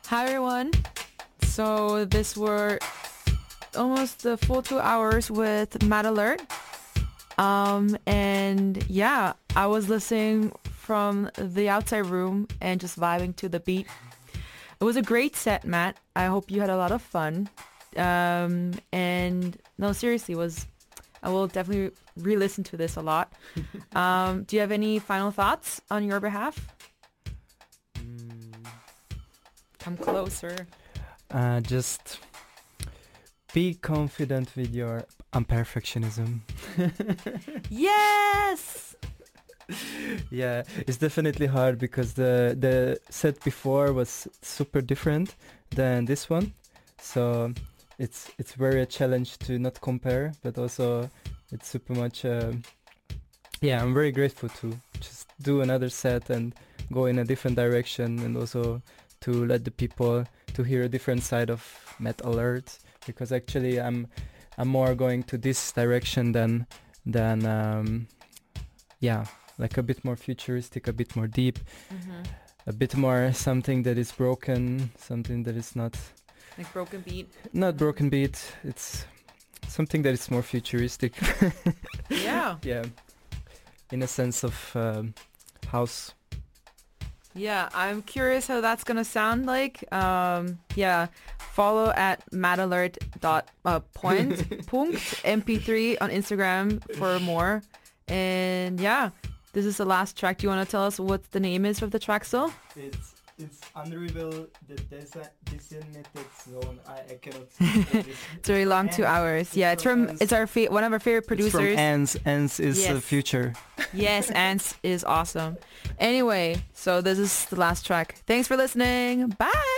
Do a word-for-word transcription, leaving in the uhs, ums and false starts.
Hi everyone. So this were almost the full two hours with Mad Alert. Um, and yeah, I was listening from the outside room and just vibing to the beat. It was a great set, Matt. I hope you had a lot of fun. Um, and no, seriously, it was I will definitely re-listen to this a lot. Um, do you have any final thoughts on your behalf? Mm. Come closer. Uh, just be confident with your imperfectionism. Yes! Yeah, it's definitely hard because the the set before was super different than this one. So it's it's very a challenge to not compare, but also it's super much. Uh, yeah, I'm very grateful to just do another set and go in a different direction, and also to let the people to hear a different side of Mad Alert, because actually I'm I'm more going to this direction than than um, yeah, like a bit more futuristic, a bit more deep, Mm-hmm. a bit more something that is broken, something that is not Like broken beat. not broken beat. It's something that is more futuristic. Yeah. Yeah, in a sense of um, house. Yeah, I'm curious how that's gonna sound like. Um, yeah, follow at madalert dot uh, point punct M P three on Instagram for more. And yeah, this is the last track. Do you want to tell us what the name is of the track still? It's it's Unreveal the desi- designated zone. I, I cannot. It's very long, two hours. Yeah, it's from it's our fa- one of our favorite It's from producers. Ants. Ants is the Yes. future. Yes, Ants is awesome. Anyway, so this is the last track. Thanks for listening. Bye.